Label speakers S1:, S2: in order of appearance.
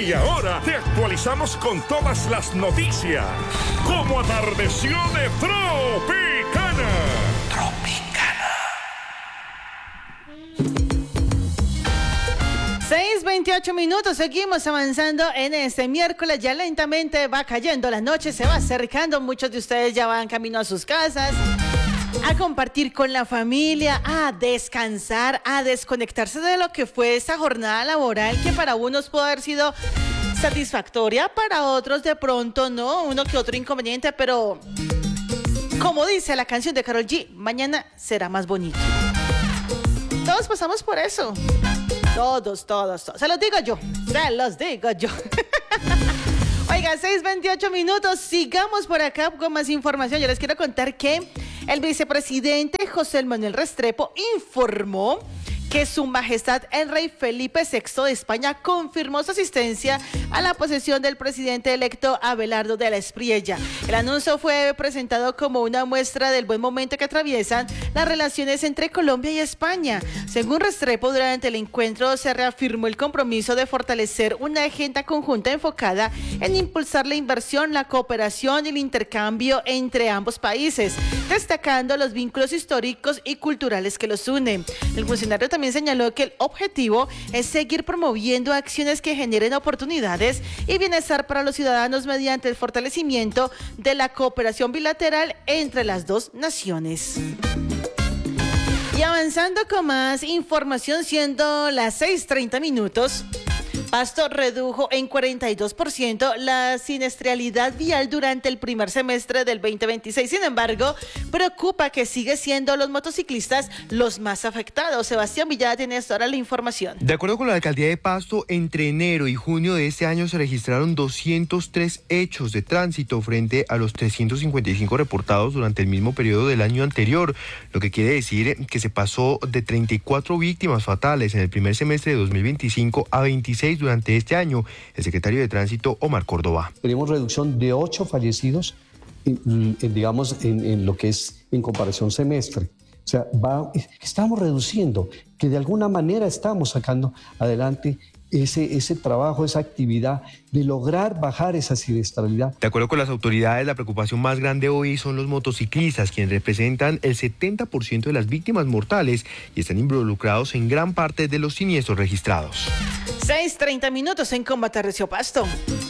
S1: Y ahora te actualizamos con todas las noticias. Como atardeció de Tropicana.
S2: 6:28 minutos, seguimos avanzando en este miércoles, ya lentamente va cayendo la noche, se va acercando, muchos de ustedes ya van camino a sus casas, a compartir con la familia, a descansar, a desconectarse de lo que fue esta jornada laboral que para unos pudo haber sido satisfactoria, para otros de pronto no, uno que otro inconveniente, pero como dice la canción de Karol G, mañana será más bonito. Todos pasamos por eso. Todos. Se los digo yo. Oiga, 6:28 minutos. Sigamos por acá con más información. Yo les quiero contar que el vicepresidente José Manuel Restrepo informó que Su Majestad el Rey Felipe VI de España confirmó su asistencia a la posesión del presidente electo Abelardo de la Espriella. El anuncio fue presentado como una muestra del buen momento que atraviesan las relaciones entre Colombia y España. Según Restrepo, durante el encuentro se reafirmó el compromiso de fortalecer una agenda conjunta enfocada en impulsar la inversión, la cooperación y el intercambio entre ambos países, destacando los vínculos históricos y culturales que los unen. El funcionario también señaló que el objetivo es seguir promoviendo acciones que generen oportunidades y bienestar para los ciudadanos mediante el fortalecimiento de la cooperación bilateral entre las dos naciones. Y avanzando con más información, siendo las 6:30 minutos, Pasto redujo en 42% la siniestralidad vial durante el primer semestre del 2026. Sin embargo, preocupa que sigue siendo los motociclistas los más afectados. Sebastián Villada tiene hasta ahora la información.
S3: De acuerdo con la alcaldía de Pasto, entre enero y junio de este año se registraron 203 hechos de tránsito frente a los 355 reportados durante el mismo periodo del año anterior, lo que quiere decir que se pasó de 34 víctimas fatales en el primer semestre de 2025 a 26 durante este año. El secretario de Tránsito, Omar Córdoba.
S4: Tenemos reducción de 8 fallecidos, en lo que es en comparación semestre. O sea, estamos reduciendo, que de alguna manera estamos sacando adelante ese trabajo, esa actividad de lograr bajar esa siniestralidad.
S3: De acuerdo con las autoridades, la preocupación más grande hoy son los motociclistas, quienes representan el 70% de las víctimas mortales y están involucrados en gran parte de los siniestros registrados.
S2: 6:30 minutos en Combate Recio Pasto.